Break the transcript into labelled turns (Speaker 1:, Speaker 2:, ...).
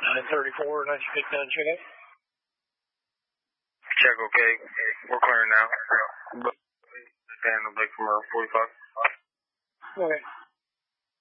Speaker 1: 934, nice pick down, check out.
Speaker 2: Check, okay. We're clearing now. Daniel Blake from 45.
Speaker 1: Okay.